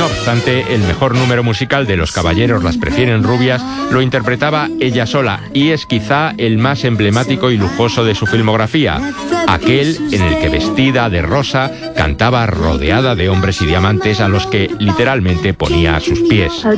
obstante, el mejor número musical de Los caballeros las prefieren rubias lo interpretaba ella sola y es quizá el más emblemático y lujoso de su filmografía, aquel en el que vestida de rosa cantaba rodeada de hombres y diamantes a los que literalmente ponía a sus pies.